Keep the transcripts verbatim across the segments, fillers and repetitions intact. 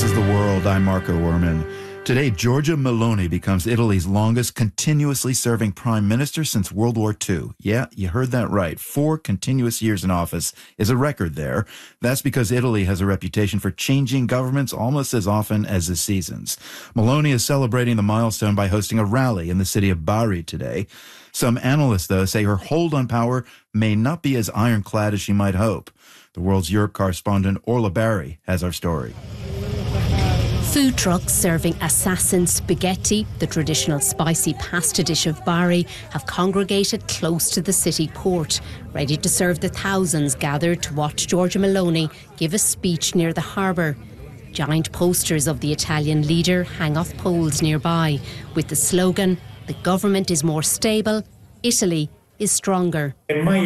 This is The World. I'm Marco Werman. Today, Giorgia Meloni becomes Italy's longest continuously serving prime minister since World War Two. Yeah, you heard that right. Four continuous years in office is a record there. That's because Italy has a reputation for changing governments almost as often as the seasons. Meloni is celebrating the milestone by hosting a rally in the city of Bari today. Some analysts, though, say her hold on power may not be as ironclad as she might hope. The World's Europe correspondent Orla Barry has our story. Food trucks serving assassin spaghetti, the traditional spicy pasta dish of Bari, have congregated close to the city port, ready to serve the thousands gathered to watch Giorgia Meloni give a speech near the harbour. Giant posters of the Italian leader hang off poles nearby, with the slogan, "The government is more stable, Italy is stronger."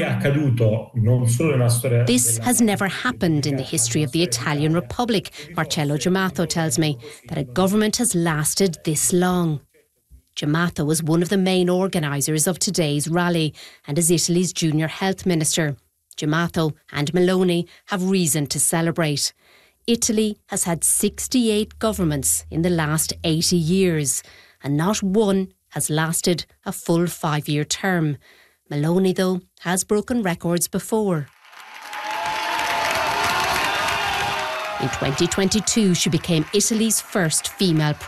This has never happened in the history of the Italian Republic, Marcello Giamato tells me, that a government has lasted this long. Giamato was one of the main organisers of today's rally and is Italy's junior health minister. Giamato and Meloni have reason to celebrate. Italy has had sixty-eight governments in the last eighty years, and not one has lasted a full five-year term. Meloni, though, has broken records before. In twenty twenty-two, she became Italy's first female prime